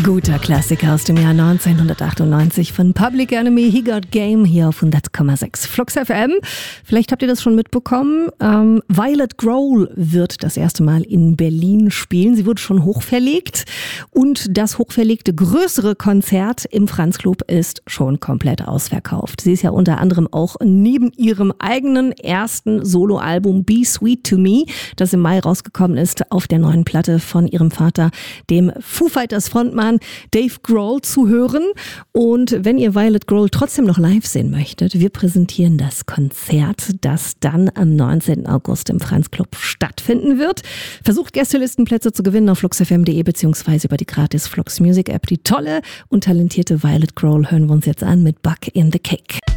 Guter Klassiker aus dem Jahr 1998 von Public Enemy, He Got Game, hier auf 100,6 Flux FM. Vielleicht habt ihr das schon mitbekommen. Violet Grohl wird das erste Mal in Berlin spielen. Sie wurde schon hochverlegt und das hochverlegte größere Konzert im Franz Club ist schon komplett ausverkauft. Sie ist ja unter anderem auch neben ihrem eigenen ersten Soloalbum Be Sweet to Me, das im Mai rausgekommen ist, auf der neuen Platte von ihrem Vater, dem Foo Fighters Frontmann Dave Grohl, zu hören. Und wenn ihr Violet Grohl trotzdem noch live sehen möchtet, wir präsentieren das Konzert, das dann am 19. August im Franz Club stattfinden wird. Versucht Gästelistenplätze zu gewinnen auf fluxfm.de bzw. über die gratis Flux Music App. Die tolle und talentierte Violet Grohl hören wir uns jetzt an mit Bug in the Cake.